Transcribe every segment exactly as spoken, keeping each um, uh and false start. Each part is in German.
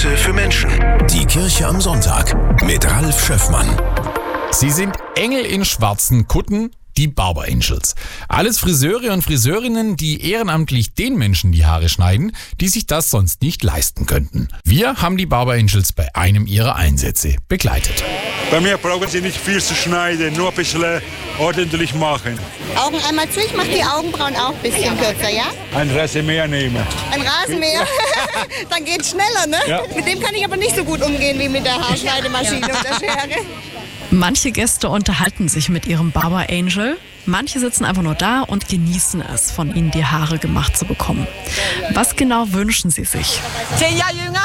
Grüße für Menschen. Die Kirche am Sonntag mit Ralf Schöffmann. Sie sind Engel in schwarzen Kutten, die Barber Angels. Alles Friseure und Friseurinnen, die ehrenamtlich den Menschen die Haare schneiden, die sich das sonst nicht leisten könnten. Wir haben die Barber Angels bei einem ihrer Einsätze begleitet. Bei mir brauchen Sie nicht viel zu schneiden, nur ein bisschen ordentlich machen. Augen einmal zu, ich mache die Augenbrauen auch ein bisschen kürzer, ja? Ein Rasenmäher nehmen. Ein Rasenmäher? Dann geht's schneller, ne? Ja. Mit dem kann ich aber nicht so gut umgehen wie mit der Haarschneidemaschine und der Schere. Manche Gäste unterhalten sich mit ihrem Barber Angel. Manche sitzen einfach nur da und genießen es, von ihnen die Haare gemacht zu bekommen. Was genau wünschen sie sich? Zehn Jahre jünger.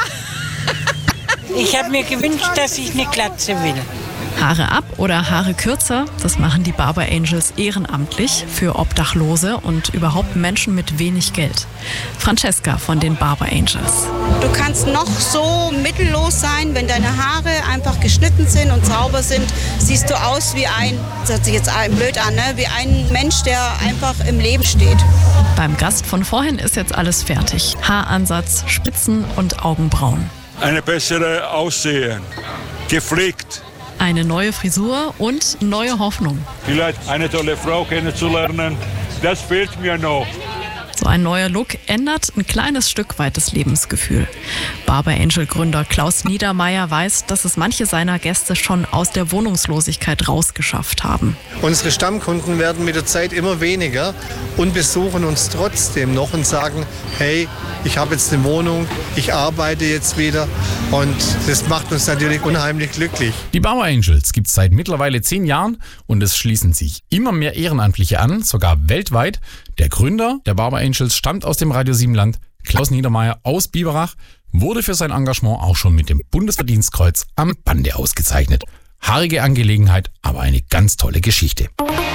Ich habe mir gewünscht, dass ich eine Glatze will. Haare ab oder Haare kürzer, das machen die Barber Angels ehrenamtlich für Obdachlose und überhaupt Menschen mit wenig Geld. Francesca von den Barber Angels. Du kannst noch so mittellos sein, wenn deine Haare einfach geschnitten sind und sauber sind, siehst du aus wie ein, das hört sich jetzt blöd an, ne? wie ein Mensch, der einfach im Leben steht. Beim Gast von vorhin ist jetzt alles fertig. Haaransatz, Spitzen und Augenbrauen. Eine bessere Aussehen, gepflegt. Eine neue Frisur und neue Hoffnung. Vielleicht eine tolle Frau kennenzulernen, das fehlt mir noch. So ein neuer Look ändert ein kleines Stück weit das Lebensgefühl. Barber Angel Gründer Klaus Niedermeyer weiß, dass es manche seiner Gäste schon aus der Wohnungslosigkeit rausgeschafft haben. Unsere Stammkunden werden mit der Zeit immer weniger und besuchen uns trotzdem noch und sagen, hey, ich habe jetzt eine Wohnung, ich arbeite jetzt wieder und das macht uns natürlich unheimlich glücklich. Die Barber Angels gibt es seit mittlerweile zehn Jahren und es schließen sich immer mehr Ehrenamtliche an, sogar weltweit. Der Gründer der Barber Angels stammt aus dem Radio sieben Land, Klaus Niedermeyer aus Biberach, wurde für sein Engagement auch schon mit dem Bundesverdienstkreuz am Bande ausgezeichnet. Haarige Angelegenheit, aber eine ganz tolle Geschichte.